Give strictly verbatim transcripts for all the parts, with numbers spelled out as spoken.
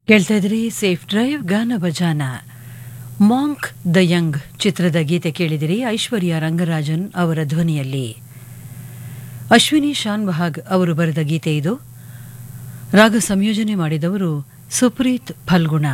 ಕೇಳ್ತಾ ಇದ್ರಿ safe drive ಗಾನ ಭಜಾನ. ಮಾಂಕ್ ದ ಯಂಗ್ ಚಿತ್ರದ ಗೀತೆ ಕೇಳಿದಿರಿ, ಐಶ್ವರ್ಯ ರಂಗರಾಜನ್ ಅವರ ಧ್ವನಿಯಲ್ಲಿ. ಅಶ್ವಿನಿ ಶಾನ್ಭಾಗ್ ಅವರು ಬರೆದ ಗೀತೆ ಇದು. ರಾಗ ಸಂಯೋಜನೆ ಮಾಡಿದವರು ಸುಪ್ರೀತ್ ಫಲ್ಗುಣ.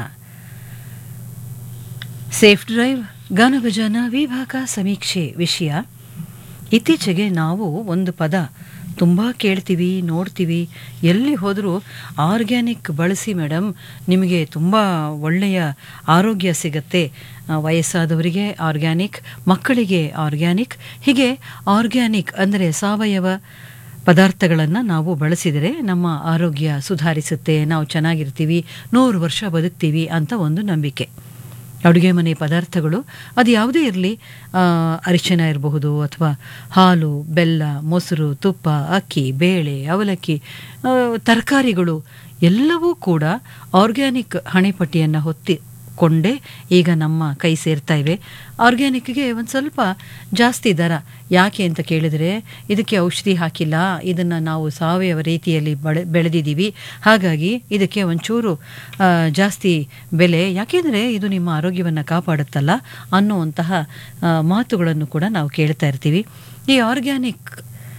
ಸೇಫ್ ಡ್ರೈವ್ ಗಾನ ಭಜಾನ ವಿಭಾಗ ಸಮೀಕ್ಷೆ ವಿಷಯ. ಇತ್ತೀಚೆಗೆ ನಾವು ಒಂದು ಪದ ತುಂಬ ಕೇಳ್ತೀವಿ, ನೋಡ್ತೀವಿ, ಎಲ್ಲಿ ಹೋದರೂ ಆರ್ಗ್ಯಾನಿಕ್ ಬಳಸಿ ಮೇಡಮ್, ನಿಮಗೆ ತುಂಬ ಒಳ್ಳೆಯ ಆರೋಗ್ಯ ಸಿಗತ್ತೆ. ವಯಸ್ಸಾದವರಿಗೆ ಆರ್ಗ್ಯಾನಿಕ್, ಮಕ್ಕಳಿಗೆ ಆರ್ಗ್ಯಾನಿಕ್, ಹೀಗೆ ಆರ್ಗ್ಯಾನಿಕ್ ಅಂದರೆ ಸಾವಯವ ಪದಾರ್ಥಗಳನ್ನು ನಾವು ಬಳಸಿದರೆ ನಮ್ಮ ಆರೋಗ್ಯ ಸುಧಾರಿಸುತ್ತೆ, ನಾವು ಚೆನ್ನಾಗಿರ್ತೀವಿ, ನೂರು ವರ್ಷ ಬದುಕ್ತೀವಿ ಅಂತ ಒಂದು ನಂಬಿಕೆ. ಅಡುಗೆ ಮನೆ ಪದಾರ್ಥಗಳು ಅದು ಯಾವುದೇ ಇರಲಿ, ಅರಿಶಿನ ಇರಬಹುದು ಅಥವಾ ಹಾಲು, ಬೆಲ್ಲ, ಮೊಸರು, ತುಪ್ಪ, ಅಕ್ಕಿ, ಬೇಳೆ, ಅವಲಕ್ಕಿ, ತರಕಾರಿಗಳು ಎಲ್ಲವೂ ಕೂಡ ಆರ್ಗ್ಯಾನಿಕ್ ಹಣೆಪಟ್ಟಿಯನ್ನು ಹೊತ್ತಿಕೊಂಡೇ ಈಗ ನಮ್ಮ ಕೈ ಸೇರ್ತಾ ಇವೆ. ಆರ್ಗ್ಯಾನಿಕ್ಗೆ ಒಂದು ಸ್ವಲ್ಪ ಜಾಸ್ತಿ ದರ. ಯಾಕೆ ಅಂತ ಕೇಳಿದರೆ, ಇದಕ್ಕೆ ಔಷಧಿ ಹಾಕಿಲ್ಲ, ಇದನ್ನು ನಾವು ಸಾವಯವ ರೀತಿಯಲ್ಲಿ ಬಳೆ ಬೆಳೆದಿದ್ದೀವಿ, ಹಾಗಾಗಿ ಇದಕ್ಕೆ ಒಂಚೂರು ಜಾಸ್ತಿ ಬೆಲೆ, ಯಾಕೆಂದರೆ ಇದು ನಿಮ್ಮ ಆರೋಗ್ಯವನ್ನು ಕಾಪಾಡುತ್ತಲ್ಲ ಅನ್ನುವಂತಹ ಮಾತುಗಳನ್ನು ಕೂಡ ನಾವು ಕೇಳ್ತಾ ಇರ್ತೀವಿ. ಈ ಆರ್ಗ್ಯಾನಿಕ್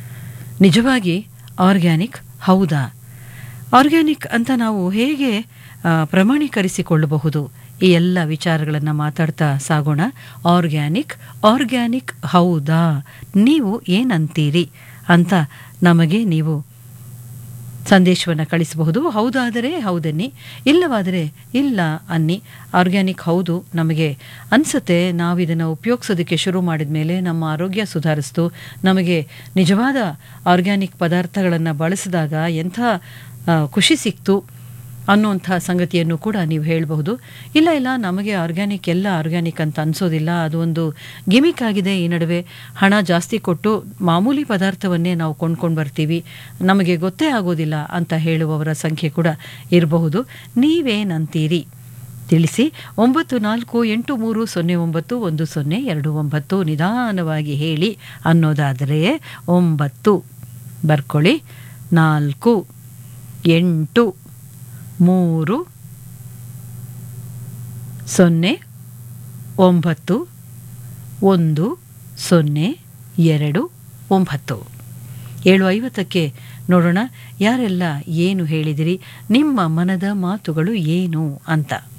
ನಿಜವಾಗಿ ಆರ್ಗ್ಯಾನಿಕ್ ಹೌದಾ? ಆರ್ಗ್ಯಾನಿಕ್ ಅಂತ ನಾವು ಹೇಗೆ ಪ್ರಮಾಣೀಕರಿಸಿಕೊಳ್ಳಬಹುದು? ಈ ಎಲ್ಲ ವಿಚಾರಗಳನ್ನು ಮಾತಾಡ್ತಾ ಸಾಗೋಣ. ಆರ್ಗ್ಯಾನಿಕ್ ಆರ್ಗ್ಯಾನಿಕ್ ಹೌದಾ? ನೀವು ಏನಂತೀರಿ ಅಂತ ನಮಗೆ ನೀವು ಸಂದೇಶವನ್ನು ಕಳಿಸಬಹುದು. ಹೌದಾದರೆ ಹೌದನ್ನಿ, ಇಲ್ಲವಾದರೆ ಇಲ್ಲ ಅನ್ನಿ. ಆರ್ಗ್ಯಾನಿಕ್ ಹೌದು ನಮಗೆ ಅನಿಸುತ್ತೆ, ನಾವು ಇದನ್ನು ಉಪಯೋಗಿಸೋದಕ್ಕೆ ಶುರು ಮಾಡಿದ ಮೇಲೆ ನಮ್ಮ ಆರೋಗ್ಯ ಸುಧಾರಿಸ್ತು, ನಮಗೆ ನಿಜವಾದ ಆರ್ಗ್ಯಾನಿಕ್ ಪದಾರ್ಥಗಳನ್ನು ಬಳಸಿದಾಗ ಎಂಥ ಖುಷಿ ಸಿಕ್ತು ಅನ್ನುವಂಥ ಸಂಗತಿಯನ್ನು ಕೂಡ ನೀವು ಹೇಳಬಹುದು. ಇಲ್ಲ ಇಲ್ಲ ನಮಗೆ ಆರ್ಗ್ಯಾನಿಕ್ ಎಲ್ಲ ಆರ್ಗ್ಯಾನಿಕ್ ಅಂತ ಅನಿಸೋದಿಲ್ಲ, ಅದು ಒಂದು ಗಿಮಿಕ್ ಆಗಿದೆ, ಈ ನಡುವೆ ಹಣ ಜಾಸ್ತಿ ಕೊಟ್ಟು ಮಾಮೂಲಿ ಪದಾರ್ಥವನ್ನೇ ನಾವು ಕೊಂಡ್ಕೊಂಡು ಬರ್ತೀವಿ, ನಮಗೆ ಗೊತ್ತೇ ಆಗೋದಿಲ್ಲ ಅಂತ ಹೇಳುವವರ ಸಂಖ್ಯೆ ಕೂಡ ಇರಬಹುದು. ನೀವೇನಂತೀರಿ ತಿಳಿಸಿ. ಒಂಬತ್ತು ನಾಲ್ಕು ಎಂಟು ಮೂರು ಸೊನ್ನೆ ಒಂಬತ್ತು ಒಂದು ಸೊನ್ನೆ ಎರಡು ಒಂಬತ್ತು. ನಿಧಾನವಾಗಿ ಹೇಳಿ ಅನ್ನೋದಾದರೆ ಒಂಬತ್ತು ಬರ್ಕೊಳ್ಳಿ, ನಾಲ್ಕು ಎಂಟು ಮೂರು ಸೊನ್ನೆ ಒಂಬತ್ತು ಒಂದು ಸೊನ್ನೆ ಎರಡು ಒಂಬತ್ತು. ಏಳು ಐವತ್ತಕ್ಕೆ ನೋಡೋಣ ಯಾರೆಲ್ಲ ಏನು ಹೇಳಿದಿರಿ, ನಿಮ್ಮ ಮನದ ಮಾತುಗಳು ಏನು ಅಂತ.